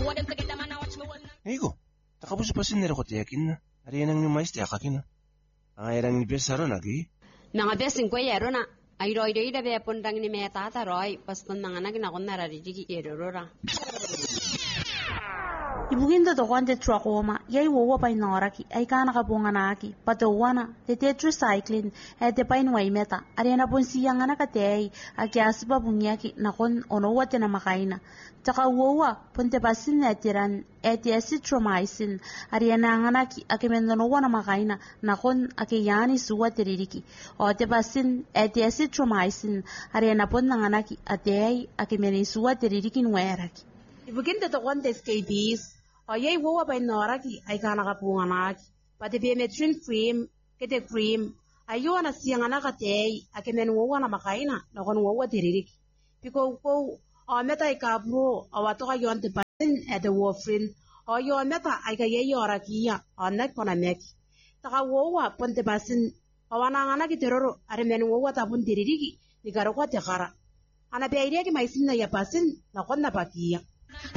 Iko, takapos pa sin nero ko tiyakin na. Ariyan ang mais tiyakakin na. Ang ayrang ni Besaro nagi. Nangabesin ko yero na. Ay roy da be pundang ni meta ta roy paston nanganak na kon narariji erorora. Ibuginda to kwante trakoma, yay wowa pa inoraki, ay kana ka bunganaki, patawana, te tetracycline, at the pain way meta, arena pon siyang anakatay, akyasba bunyaki, nakon onowa te na makaina. Taka wowa, ponte pasin netiran, eti azithromycin, arena anganaki, akimendonowa na makaina, nakon akiyani suwa teririki, o te pasin, eti azithromycin, arena pon nanganaki, atay, akimeni suwa teririki nweraki. Ibuginda to kwante scabies, ayay wowa pa inoraki ay kana kapunganaki. Pati permethrin cream, kete cream, ayo na siyang anakatay, akimen wowa na makaina, na kon wowa tiririki. Piko ko, meta ay kabro, awato kayo ante pasin ete warfarin, ayo meta ay kayay orakiya, anak po na meki. Taka wowa ponte pasin, awana anaki teroro, arimen wowa tapon tiririki, ni karo kwa tekara. Ana pe aireki maisin na yapasin, na kon na pakiya.